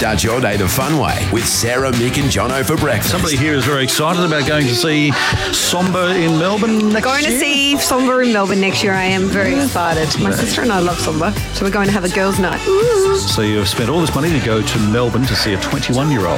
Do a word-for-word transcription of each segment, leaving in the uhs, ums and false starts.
Start your day the fun way with Sarah, Mick and Jono for breakfast. Somebody here is very excited about going to see Somba in Melbourne next Going year. to see Somba in Melbourne next year. I am very excited. My sister and I love Somba, so we're going to have a girls' night. Ooh. So you've spent all this money to go to Melbourne to see a twenty-one-year-old.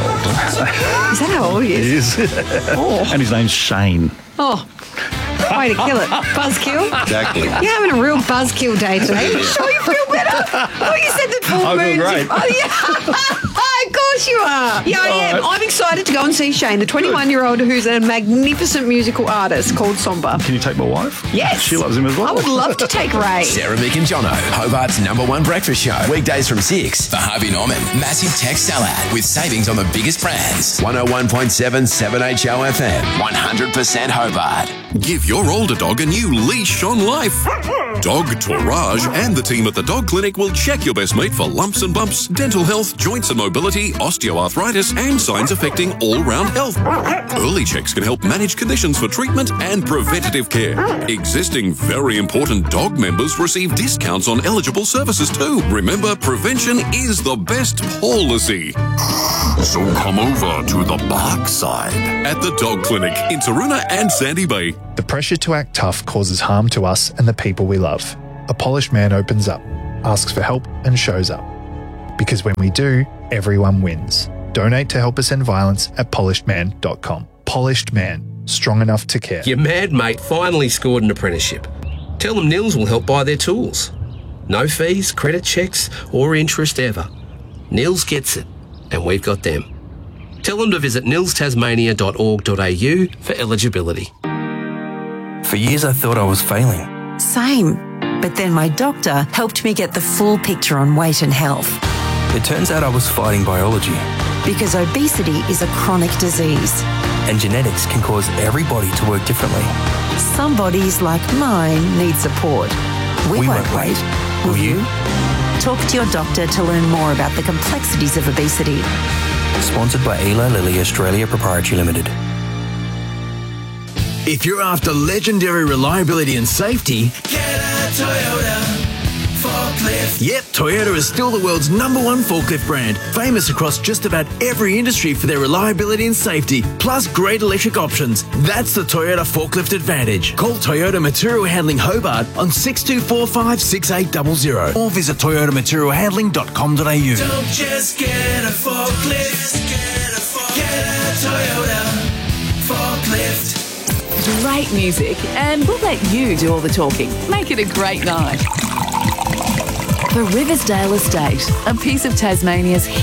Is that how old he is? He is. Oh. And his name's Shane. Oh. Way to kill it. Buzzkill. Exactly. You're having a real buzzkill day today. You sure you feel better? Oh, you said the full I feel moons. great. Oh, yeah. Of course you are. Yeah, I am. All right. I'm excited to go and see Shane, the twenty-one-year-old who's a magnificent musical artist called Somba. Can you take my wife? Yes. She loves him as well. I would love to take Ray. Sarah, Mick and Jono, Hobart's number one breakfast show. Weekdays from six. For Harvey Norman, massive tech sellout with savings on the biggest brands. one oh one point seven seven H O F M. one hundred percent Hobart. Give your older dog a new leash on life. Dog Tourage and the team at the Dog Clinic will check your best mate for lumps and bumps, dental health, joints and mobility, osteoarthritis, and signs affecting all-round health. Early checks can help manage conditions for treatment and preventative care. Existing very important dog members receive discounts on eligible services too. Remember, prevention is the best policy. So come over to the bark side at the Dog Clinic in Taroona and Sandy Bay. The pressure to act tough causes harm to us and the people we love. A polished man opens up, asks for help and shows up. Because when we do, everyone wins. Donate to help us end violence at polished man dot com. Polished Man, strong enough to care. Your mad mate finally scored an apprenticeship. Tell them Nils will help buy their tools. No fees, credit checks or interest ever. Nils gets it, and we've got them. Tell them to visit nils tasmania dot org dot a u for eligibility. For years I thought I was failing. Same. But then my doctor helped me get the full picture on weight and health. It turns out I was fighting biology. Because obesity is a chronic disease. And genetics can cause everybody to work differently. Some bodies, like mine, need support. We, We won't won't wait. wait. Will you? Talk to your doctor to learn more about the complexities of obesity. Sponsored by Eli Lilly Australia Proprietary Limited. If you're after legendary reliability and safety, get a Toyota forklift. Yep, Toyota is still the world's number one forklift brand, famous across just about every industry for their reliability and safety, plus great electric options. That's the Toyota Forklift Advantage. Call Toyota Material Handling Hobart on six two four five, six eight zero zero or visit toyota material handling dot com dot a u. Don't just get a forklift, get a, forklift. Get a Toyota forklift. Great music, and we'll let you do all the talking. Make it a great night. The Riversdale Estate, a piece of Tasmania's